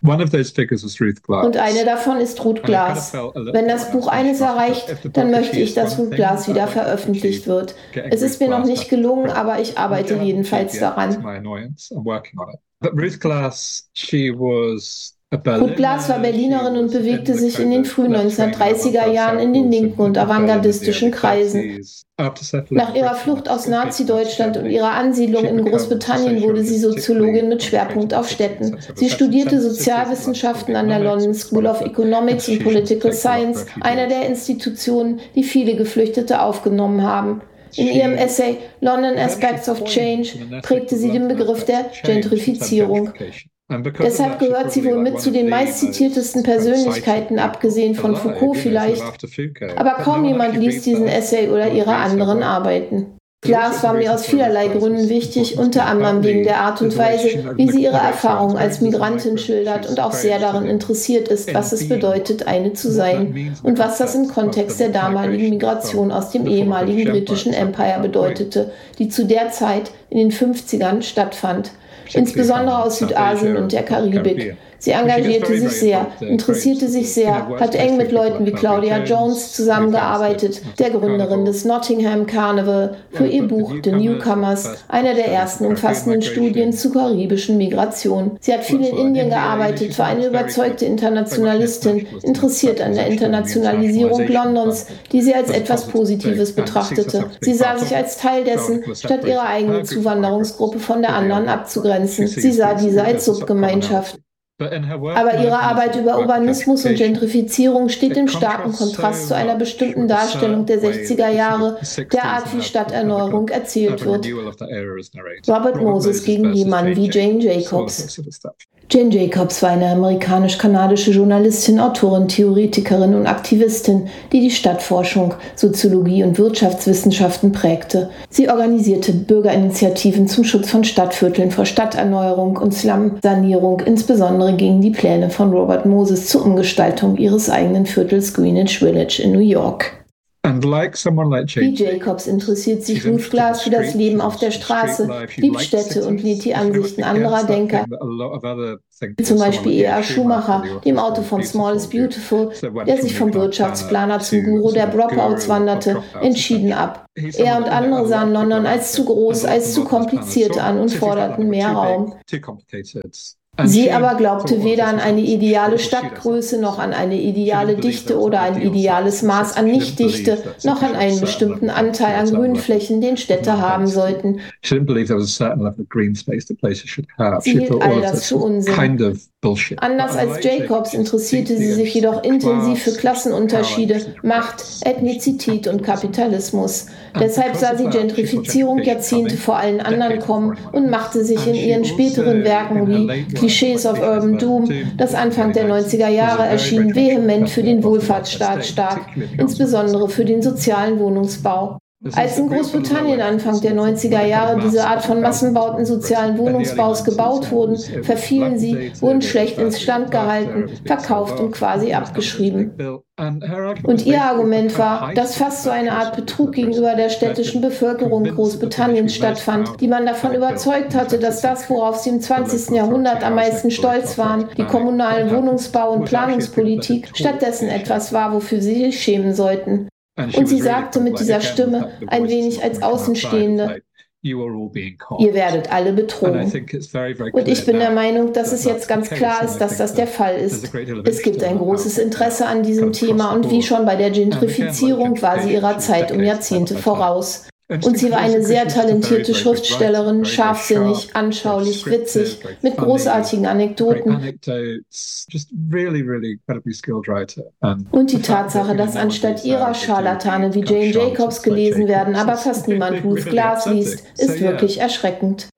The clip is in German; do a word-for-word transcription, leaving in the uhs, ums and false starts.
One of those figures was Ruth Glass. Und eine davon ist Ruth Glass. Wenn das Buch eines erreicht, dann möchte ich, dass Ruth Glass wieder veröffentlicht wird. Es ist mir noch nicht gelungen, aber ich arbeite jedenfalls daran. Ruth Glass, she was Ruth Glass war Berlinerin und bewegte sich in den frühen neunzehnhundertdreißiger Jahren in den linken und avantgardistischen Kreisen. Nach ihrer Flucht aus Nazi-Deutschland und ihrer Ansiedlung in Großbritannien wurde sie Soziologin mit Schwerpunkt auf Städten. Sie studierte Sozialwissenschaften an der London School of Economics und Political Science, einer der Institutionen, die viele Geflüchtete aufgenommen haben. In ihrem Essay London Aspects of Change prägte sie den Begriff der Gentrifizierung. Deshalb gehört sie wohl mit zu den meistzitiertesten Persönlichkeiten, abgesehen von Foucault vielleicht. Aber kaum jemand liest diesen Essay oder ihre anderen Arbeiten. Glass war mir aus vielerlei Gründen wichtig, unter anderem wegen der Art und Weise, wie sie ihre Erfahrungen als Migrantin schildert und auch sehr daran interessiert ist, was es bedeutet, eine zu sein und was das im Kontext der damaligen Migration aus dem ehemaligen britischen Empire bedeutete, die zu der Zeit in den fünfzigern stattfand. Insbesondere aus Südasien und der Karibik. Sie engagierte sich sehr, interessierte sich sehr, hat eng mit Leuten wie Claudia Jones zusammengearbeitet, der Gründerin des Nottingham Carnival, für ihr Buch The Newcomers, einer der ersten umfassenden Studien zur karibischen Migration. Sie hat viel in Indien gearbeitet, war eine überzeugte Internationalistin, interessiert an der Internationalisierung Londons, die sie als etwas Positives betrachtete. Sie sah sich als Teil dessen, statt ihre eigene Zuwanderungsgruppe von der anderen abzugrenzen. Sie sah diese als Subgemeinschaft. Aber ihre Arbeit über Urbanismus und Gentrifizierung steht in starkem Kontrast zu einer bestimmten Darstellung der sechziger Jahre, der Art, wie Stadterneuerung erzählt wird. Robert Moses gegen jemanden wie Jane Jacobs. Jane Jacobs war eine amerikanisch-kanadische Journalistin, Autorin, Theoretikerin und Aktivistin, die die Stadtforschung, Soziologie und Wirtschaftswissenschaften prägte. Sie organisierte Bürgerinitiativen zum Schutz von Stadtvierteln vor Stadterneuerung und Slum-Sanierung, insbesondere gegen die Pläne von Robert Moses zur Umgestaltung ihres eigenen Viertels Greenwich Village in New York. Wie Jacobs interessiert sich Ruth Glass für das Leben auf der Straße, liebt Städte und lädt die Ansichten anderer Denker, wie zum Beispiel E R Schumacher, dem Autor von Small is Beautiful, der sich vom Wirtschaftsplaner zum Guru der Dropouts wanderte, entschieden ab. Er und andere sahen London als zu groß, als zu kompliziert an und forderten mehr Raum. Sie aber glaubte weder an eine ideale Stadtgröße, noch an eine ideale Dichte oder ein ideales Maß an Nichtdichte, noch an einen bestimmten Anteil an Grünflächen, den Städte haben sollten. Sie hielt all das für Unsinn. Anders als Jacobs interessierte sie sich jedoch intensiv für Klassenunterschiede, Macht, Ethnizität und Kapitalismus. Deshalb sah sie Gentrifizierung Jahrzehnte vor allen anderen kommen und machte sich in ihren späteren Werken wie Clichés of Urban Doom, das Anfang der neunziger Jahre erschien, vehement für den Wohlfahrtsstaat stark, insbesondere für den sozialen Wohnungsbau. Als in Großbritannien Anfang der neunziger Jahre diese Art von Massenbauten sozialen Wohnungsbaus gebaut wurden, verfielen sie, wurden schlecht instand gehalten, verkauft und quasi abgeschrieben. Und ihr Argument war, dass fast so eine Art Betrug gegenüber der städtischen Bevölkerung Großbritanniens stattfand, die man davon überzeugt hatte, dass das, worauf sie im zwanzigsten Jahrhundert am meisten stolz waren, die kommunalen Wohnungsbau- und Planungspolitik, stattdessen etwas war, wofür sie sich schämen sollten. Und sie sagte mit dieser Stimme, ein wenig als Außenstehende, ihr werdet alle betrogen. Und ich bin der Meinung, dass es jetzt ganz klar ist, dass das der Fall ist. Es gibt ein großes Interesse an diesem Thema und wie schon bei der Gentrifizierung war sie ihrer Zeit um Jahrzehnte voraus. Und sie war eine sehr talentierte Schriftstellerin, scharfsinnig, anschaulich, witzig, mit großartigen Anekdoten. Und die Tatsache, dass anstatt ihrer Scharlatane wie Jane Jacobs gelesen werden, aber fast niemand Ruth Glass liest, ist wirklich erschreckend.